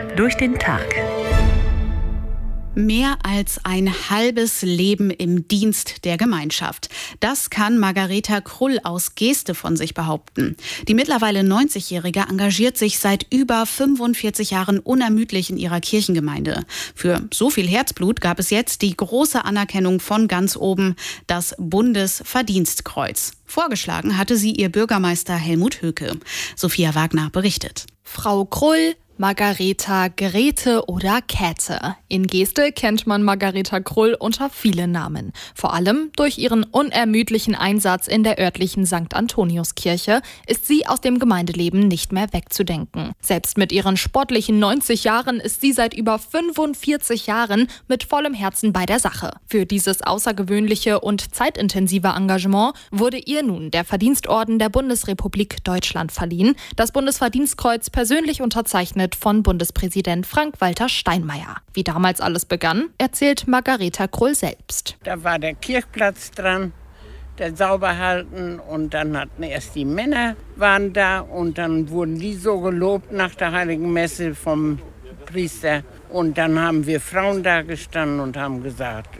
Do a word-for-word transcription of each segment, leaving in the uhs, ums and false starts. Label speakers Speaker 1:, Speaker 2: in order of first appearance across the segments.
Speaker 1: durch den Tag.
Speaker 2: Mehr als ein halbes Leben im Dienst der Gemeinschaft. Das kann Margareta Krull aus Geeste von sich behaupten. Die mittlerweile neunzigjährige engagiert sich seit über fünfundvierzig Jahren unermüdlich in ihrer Kirchengemeinde. Für so viel Herzblut gab es jetzt die große Anerkennung von ganz oben, das Bundesverdienstkreuz. Vorgeschlagen hatte sie ihr Bürgermeister Helmut Höcke. Sophia Wagner berichtet.
Speaker 3: Frau Krull, Margareta, Grete oder Käthe. In Geeste kennt man Margareta Krull unter vielen Namen. Vor allem durch ihren unermüdlichen Einsatz in der örtlichen Sankt Antoniuskirche ist sie aus dem Gemeindeleben nicht mehr wegzudenken. Selbst mit ihren sportlichen neunzig Jahren ist sie seit über fünfundvierzig Jahren mit vollem Herzen bei der Sache. Für dieses außergewöhnliche und zeitintensive Engagement wurde ihr nun der Verdienstorden der Bundesrepublik Deutschland verliehen, das Bundesverdienstkreuz persönlich unterzeichnet von Bundespräsident Frank-Walter Steinmeier. Wie damals alles begann, erzählt Margareta Krull selbst.
Speaker 4: Da war der Kirchplatz dran, der sauber halten, und dann hatten erst die Männer waren da und dann wurden die so gelobt nach der Heiligen Messe vom Priester. Und dann haben wir Frauen da gestanden und haben gesagt,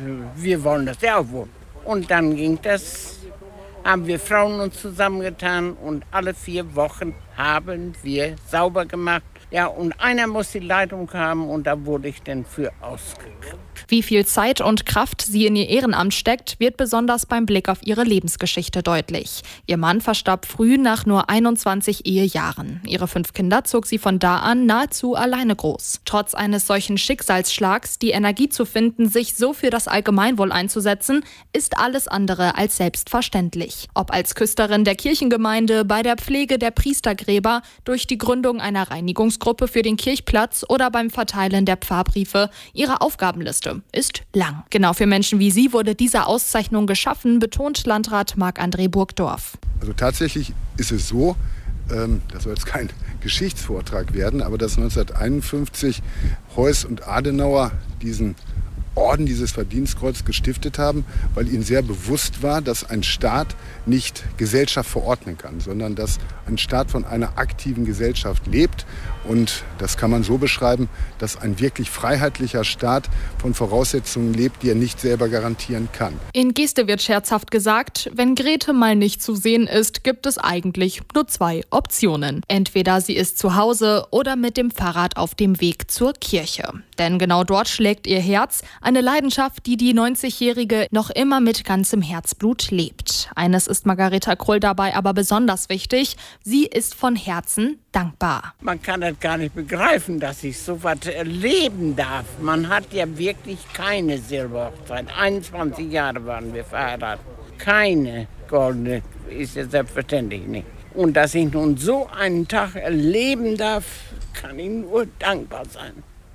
Speaker 4: wir wollen das ja auch wohl. Und dann ging das, haben wir Frauen uns zusammengetan und alle vier Wochen haben wir sauber gemacht. Ja, und einer muss die Leitung haben und da wurde ich dann für ausgekriegt.
Speaker 3: Wie viel Zeit und Kraft sie in ihr Ehrenamt steckt, wird besonders beim Blick auf ihre Lebensgeschichte deutlich. Ihr Mann verstarb früh nach nur einundzwanzig Ehejahren. Ihre fünf Kinder zog sie von da an nahezu alleine groß. Trotz eines solchen Schicksalsschlags die Energie zu finden, sich so für das Allgemeinwohl einzusetzen, ist alles andere als selbstverständlich. Ob als Küsterin der Kirchengemeinde, bei der Pflege der Priestergräber, durch die Gründung einer Reinigungsgruppe für den Kirchplatz oder beim Verteilen der Pfarrbriefe, ihre Aufgabenliste ist lang. Genau für Menschen wie sie wurde diese Auszeichnung geschaffen, betont Landrat Marc-André Burgdorf.
Speaker 5: Also tatsächlich ist es so, ähm, das soll jetzt kein Geschichtsvortrag werden, aber dass neunzehnhunderteinundfünfzig Heuss und Adenauer diesen Orden, dieses Verdienstkreuz gestiftet haben, weil ihnen sehr bewusst war, dass ein Staat nicht Gesellschaft verordnen kann, sondern dass ein Staat von einer aktiven Gesellschaft lebt. Und das kann man so beschreiben, dass ein wirklich freiheitlicher Staat von Voraussetzungen lebt, die er nicht selber garantieren kann.
Speaker 3: In Geeste wird scherzhaft gesagt, wenn Grete mal nicht zu sehen ist, gibt es eigentlich nur zwei Optionen. Entweder sie ist zu Hause oder mit dem Fahrrad auf dem Weg zur Kirche. Denn genau dort schlägt ihr Herz, eine Leidenschaft, die die neunzigjährige noch immer mit ganzem Herzblut lebt. Eines ist Margareta Krull dabei aber besonders wichtig: Sie ist von Herzen dankbar.
Speaker 4: Man kann das gar nicht begreifen, dass ich so was erleben darf. Man hat ja wirklich keine Silberhochzeit. einundzwanzig Jahre waren wir verheiratet. Keine goldene, ist ja selbstverständlich nicht. Und dass ich nun so einen Tag erleben darf, kann ich nur dankbar sein.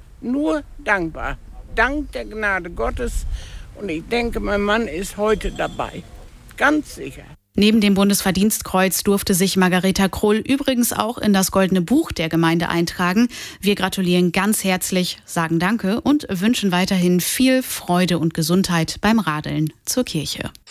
Speaker 4: Nur dankbar. Dank der Gnade Gottes. Und ich denke, mein Mann ist heute dabei. Ganz sicher.
Speaker 2: Neben dem Bundesverdienstkreuz durfte sich Margareta Krull übrigens auch in das Goldene Buch der Gemeinde eintragen. Wir gratulieren ganz herzlich, sagen Danke und wünschen weiterhin viel Freude und Gesundheit beim Radeln zur Kirche.